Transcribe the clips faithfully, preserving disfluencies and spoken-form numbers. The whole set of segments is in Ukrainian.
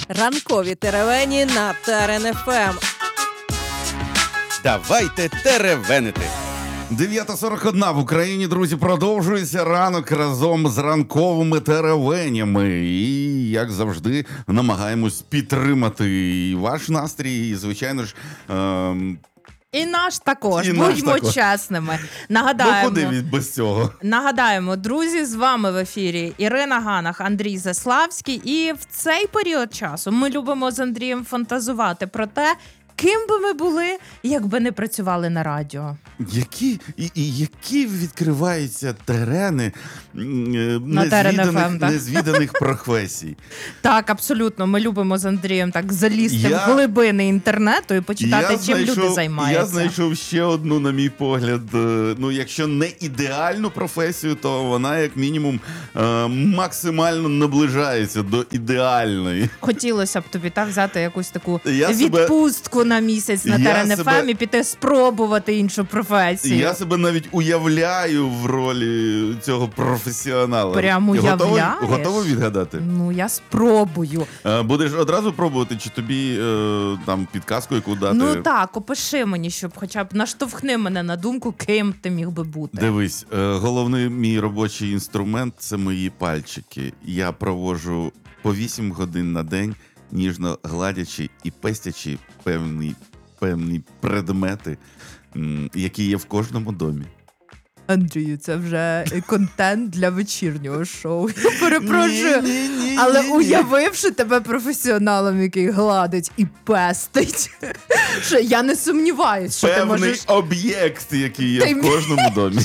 Ранкові теревені на Терен еф ем. Давайте теревенити. дев'ята сорок один в Україні, друзі, продовжується ранок разом з ранковими теревенями. І, як завжди, намагаємось підтримати і ваш настрій, і, звичайно ж... Е- І наш також, І будьмо наш також. чесними. Нагадаємо, ну куди від без цього? Нагадаємо, друзі, з вами в ефірі Ірина Ганах, Андрій Заславський. І в цей період часу ми любимо з Андрієм фантазувати про те, ким би ми були, якби не працювали на радіо. Які, і, і які відкриваються терени м, На Терен еф ем, незвіданих, так. незвіданих професій. Так, абсолютно. Ми любимо з Андрієм так залізти Я- в глибини інтернету і почитати, чим люди Я займаються. знайшов ще одну, на мій погляд, е, ну, якщо не ідеальну професію, то вона, як мінімум, е, максимально наближається до ідеальної. Хотілося б тобі так взяти якусь таку Я себе- відпустку на місяць на Я Терен еф ем себе- і піти спробувати іншу професію. Я себе навіть уявляю в ролі цього професіонала. Прямо Готовий, уявляєш? готовий відгадати? Ну, я спробую. Е, Будеш одразу пробувати, чи тобі е, там підказку яку дати? Ну так, опиши мені, щоб хоча б наштовхни мене на думку, ким ти міг би бути. Дивись, е, головний мій робочий інструмент – це мої пальчики. Я проводжу по вісім годин на день, ніжно гладячи і пестячи певні, певні предмети, м, які є в кожному домі. Андрію, це вже контент для вечірнього шоу. Я перепрошую. Ні, ні, ні, Але ні, ні. уявивши тебе професіоналом, який гладить і пестить, що я не сумніваюсь, що ти Певний можеш... об'єкт, який є Ти в кожному домі.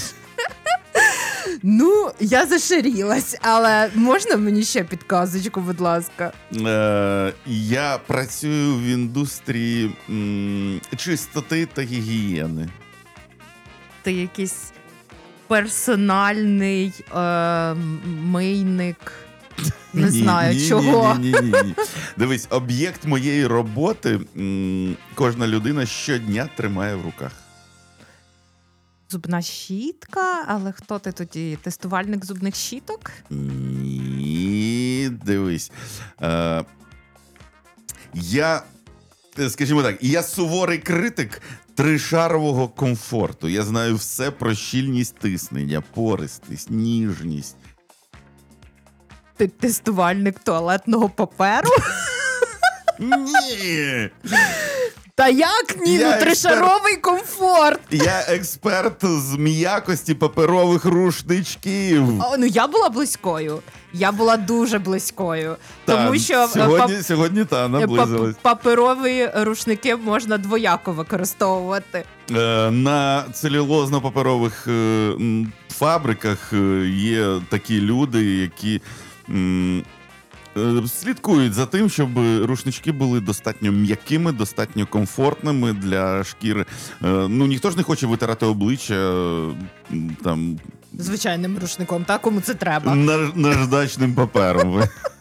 Ну, я зашарілась, але можна мені ще підказочку, будь ласка? Е, я працюю в індустрії м, чистоти та гігієни. Ти якийсь персональний е, мийник, не Ні, знаю ні, чого. Ні, ні, ні, ні. Дивись, об'єкт моєї роботи м, кожна людина щодня тримає в руках. Зубна щітка, але хто ти тоді? Тестувальник зубних щіток? Ні, дивись. Е, я, скажімо так, я суворий критик тришарового комфорту. Я знаю все про щільність тиснення, пористість, ніжність. Ти тестувальник туалетного паперу? Ні! Та як ні? Я Ну, тришаровий комфорт! Я експерт з м'якості паперових рушничків. О, ну я була близькою. Я була дуже близькою. Та, Тому що е, сьогодні, пап- сьогодні та е, наблизилась. пап- паперові рушники можна двояко використовувати. Е, На целюлозно-паперових е, м, фабриках е, є такі люди, які м, е, слідкують за тим, щоб рушнички були достатньо м'якими, достатньо комфортними для шкіри. Е, Ну, ніхто ж не хоче витирати обличчя е, м, там Звичайним рушником, так? Кому це треба? наж- наждачним папером.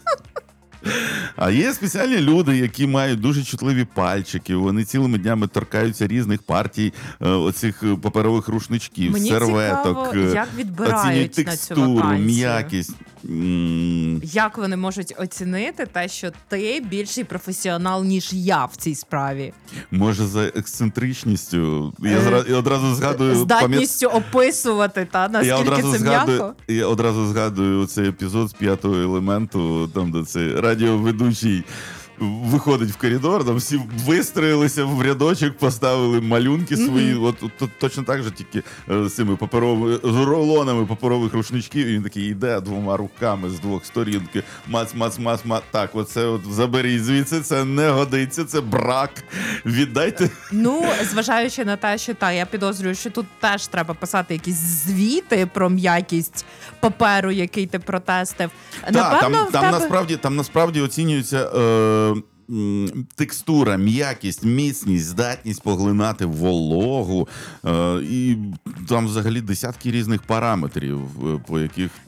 А є спеціальні люди, які мають дуже чутливі пальчики. Вони цілими днями торкаються різних партій е, оцих паперових рушничків, Мені серветок, цікаво, як оцінюють відбирають на цю текстуру, вакансію. м'якість. М, Як вони можуть оцінити те, що ти більший професіонал, ніж я в цій справі? Може, за ексцентричністю. Я Е, зра- я одразу згадую пам'ят- Здатністю описувати, та Я наскільки одразу це згадую, м'яко? я одразу згадую цей епізод з п'ятого елементу, там де цей радіоведучий виходить в коридор, там всі вистроїлися в рядочок, поставили малюнки свої. Мгм. От, от, от точно так же, тільки е, з цими паперовими з рулонами паперових рушничків. І він такий йде двома руками з двох сторін. такий Мац, мац, мац, мац. Так, оце от заберіть звідси, це не годиться, це брак. Віддайте. Ну, зважаючи на те, що та, я підозрюю, що тут теж треба писати якісь звіти про м'якість паперу, який ти протестив. Так, Напевно, там, в там, тебе... насправді, там насправді оцінюється е, м, текстура, м'якість, міцність, здатність поглинати вологу. Е, і там взагалі десятки різних параметрів, е, по яких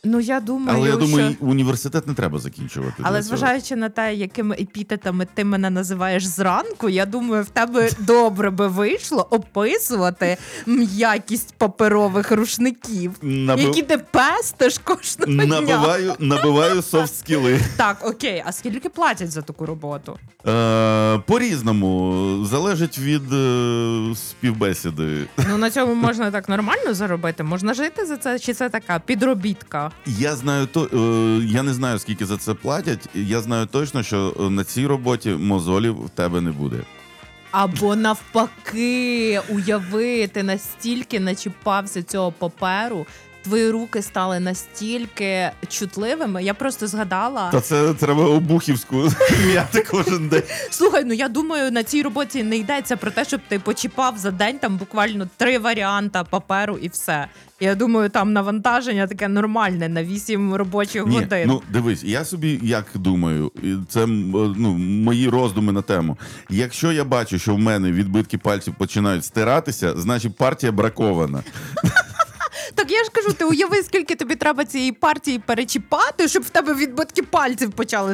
Ну, я думаю, Але я думаю, що... університет не треба закінчувати. Але для цього. зважаючи на те, якими епітетами ти мене називаєш зранку, я думаю, в тебе добре би вийшло описувати м'якість паперових рушників, Наби- які ти пестиш кожного дня. Набиваю, набиваю софт-скіли. Так, окей, а скільки платять за таку роботу? Е, по-різному. Залежить від е, співбесіди. Ну, на цьому можна так нормально заробити? Можна жити за це? Чи це така підробітка? Я знаю то, е, я не знаю, скільки за це платять. Я знаю точно, що на цій роботі мозолів в тебе не буде. Або навпаки, уяви, ти настільки начіпався цього паперу, твої руки стали настільки чутливими. Я просто згадала... Та це треба обухівську м'яти кожен день. Слухай, ну я думаю, на цій роботі не йдеться про те, щоб ти почіпав за день там буквально три варіанти паперу і все. Я думаю, там навантаження таке нормальне на вісім робочих Ні, годин. ну дивись, я собі як думаю, і це м, ну, мої роздуми на тему. Якщо я бачу, що в мене відбитки пальців починають стиратися, значить партія бракована. Так я ж кажу, ти уяви, скільки тобі треба цієї партії перечіпати, щоб в тебе відбитки пальців почали